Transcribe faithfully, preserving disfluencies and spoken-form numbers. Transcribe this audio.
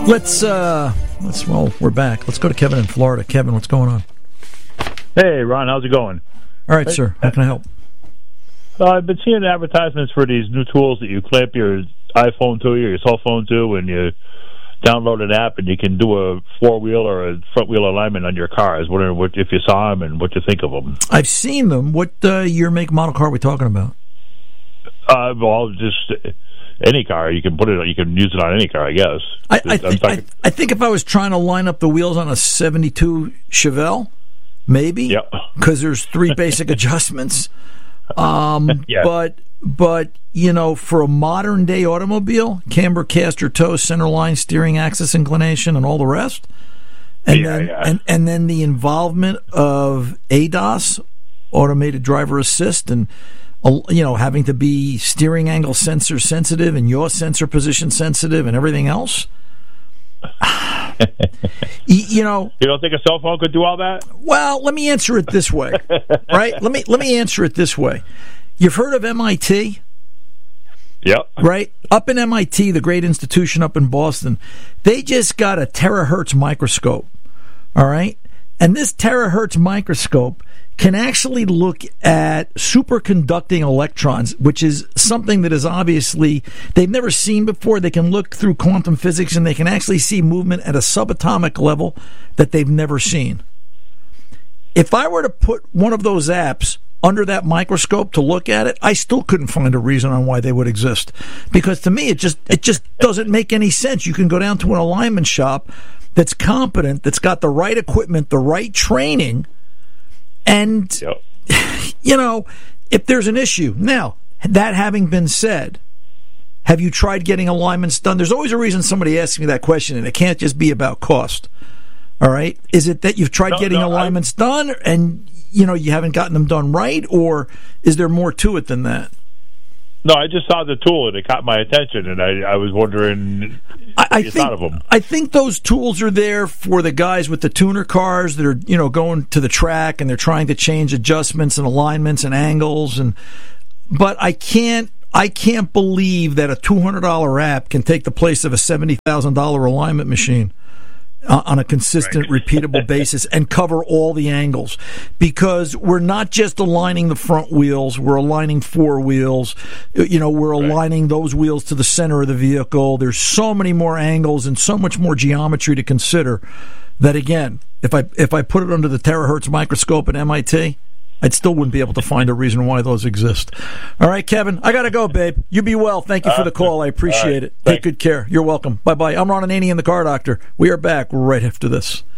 Let's, uh, let's, well, we're back. Let's go to Kevin in Florida. Kevin, what's going on? Hey, Ron, how's it going? All right, hey, sir. How can I help? Uh, I've been seeing advertisements for these new tools that you clamp your iPhone to, or your cell phone to, and you download an app and you can do a four-wheel or a front-wheel alignment on your car. I was wondering what, if you saw them and what you think of them. I've seen them. What uh, year, make, model car are we talking about? Uh, well, just any car. You can put it. You can use it on any car, I guess. I, I, th- I, I think if I was trying to line up the wheels on a seventy-two Chevelle, maybe. Yep. Because there's three basic adjustments. Um, yeah. But but you know, for a modern day automobile, camber, caster, toe, center line, steering axis inclination, and all the rest, and yeah, then yeah. and and then the involvement of A D A S, automated driver assist, and you know, having to be steering angle sensor sensitive and yaw sensor position sensitive and everything else. you know, you don't think a cell phone could do all that? Well, let me answer it this way, right? Let me let me answer it this way. You've heard of M I T? Yep. Right? Up in M I T, the great institution up in Boston, they just got a terahertz microscope. All right? And this terahertz microscope can actually look at superconducting electrons, which is something that is obviously they've never seen before. They can look through quantum physics and they can actually see movement at a subatomic level that they've never seen. If I were to put one of those apps under that microscope to look at it, I still couldn't find a reason on why they would exist. Because to me, it just it just doesn't make any sense. You can go down to an alignment shop that's competent, that's got the right equipment, the right training, and, yep. you know, if there's an issue. Now, that having been said, have you tried getting alignments done? There's always a reason somebody asks me that question, and it can't just be about cost. All right? Is it that you've tried no, getting no, alignments I... done and, you know, you haven't gotten them done right, or is there more to it than that? No, I just saw the tool and it caught my attention, and I, I was wondering I, I what you think, thought of them. I think those tools are there for the guys with the tuner cars that are, you know, going to the track and they're trying to change adjustments and alignments and angles, and but I can't I can't believe that a two hundred dollars app can take the place of a seventy thousand dollars alignment machine uh, on a consistent, right. repeatable basis and cover all the angles, because we're not just aligning the front wheels, we're aligning four wheels, you know, we're right. aligning those wheels to the center of the vehicle. There's so many more angles and so much more geometry to consider that, again, if I if I put it under the terahertz microscope at M I T, I still wouldn't be able to find a reason why those exist. All right, Kevin, I got to go, babe. You be well. Thank you for the call. I appreciate right. it. Thanks. Take good care. You're welcome. Bye-bye. I'm Ron Ananian, the Car Doctor. We are back right after this.